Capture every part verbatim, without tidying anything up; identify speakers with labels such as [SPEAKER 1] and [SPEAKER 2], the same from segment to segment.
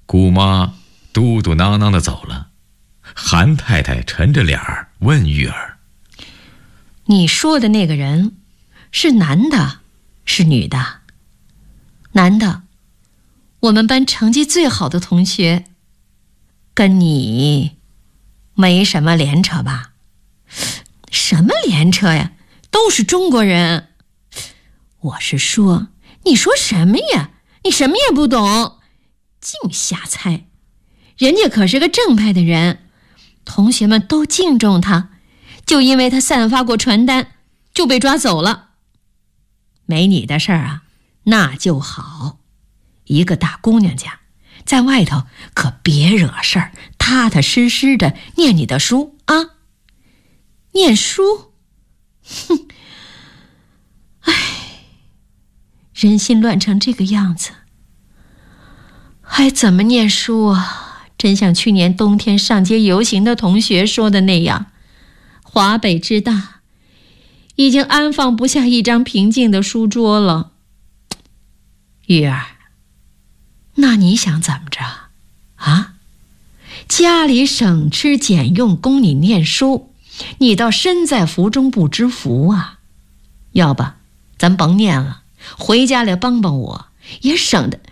[SPEAKER 1] 姑妈嘟嘟囔囔地走了，韩太太沉着脸儿问玉儿：
[SPEAKER 2] 你说的那个人是男的是女的？男的，我们班成绩最好的同学，跟你没什么连扯吧？什么连扯呀？都是中国人。我是说，你说什么呀？你什么也不懂，净瞎猜。人家可是个正派的人，同学们都敬重他，就因为他散发过传单，就被抓走了。没你的事儿啊，那就好。一个大姑娘家，在外头可别惹事儿，踏踏实实的念你的书啊。念书，哼，唉，人心乱成这个样子，还怎么念书啊？真像去年冬天上街游行的同学说的那样，华北之大已经安放不下一张平静的书桌了。玉儿，那你想怎么着啊？家里省吃俭用供你念书，你倒身在福中不知福啊。要不咱甭念了，回家来帮帮我，也省得。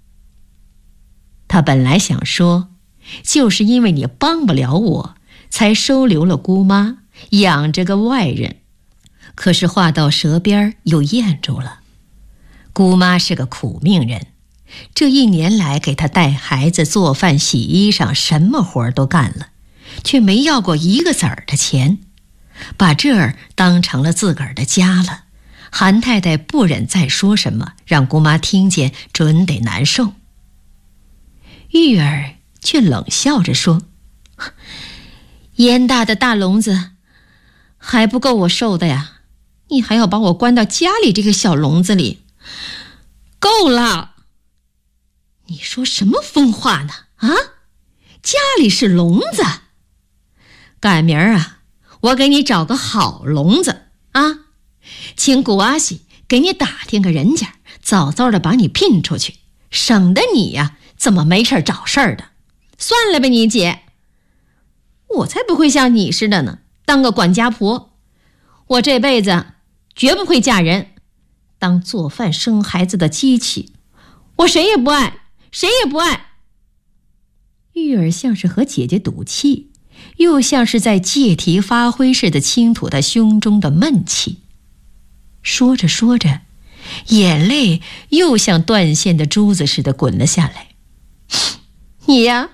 [SPEAKER 2] 他本来想说，就是因为你帮不了我，才收留了姑妈，养着个外人。可是话到舌边又咽住了。姑妈是个苦命人，这一年来给她带孩子、做饭、洗衣裳，什么活都干了，却没要过一个子儿的钱，把这儿当成了自个儿的家了。韩太太不忍再说什么，让姑妈听见准得难受。玉儿却冷笑着说：烟大的大笼子还不够我受的呀，你还要把我关到家里这个小笼子里，够了！你说什么疯话呢？啊，家里是笼子，赶明儿啊，我给你找个好笼子啊，请古阿喜给你打听个人家，早早的把你聘出去，省得你呀、啊、这么没事找事儿的。算了吧，你姐，我才不会像你似的呢，当个管家婆。我这辈子绝不会嫁人，当做饭生孩子的机器，我谁也不爱，谁也不爱。玉儿像是和姐姐赌气，又像是在借题发挥似的倾吐她胸中的闷气。说着说着，眼泪又像断线的珠子似的滚了下来。你呀，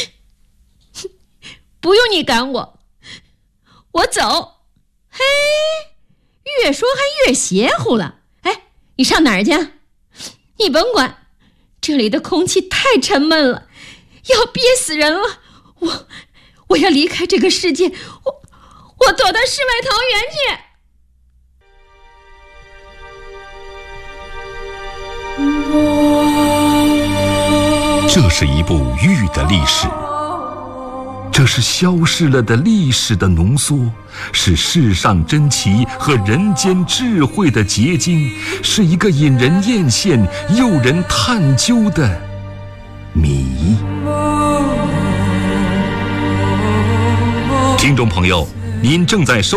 [SPEAKER 2] 不用你赶我，我走。嘿，越说还越邪乎了。哎，你上哪儿去？你甭管，这里的空气太沉闷了，要憋死人了。我我要离开这个世界，我我躲到世外桃源去。
[SPEAKER 3] 这是一部玉的历史，这是消逝了的历史的浓缩，是世上珍奇和人间智慧的结晶，是一个引人艳羡、诱人探究的谜。听众朋友，您正在收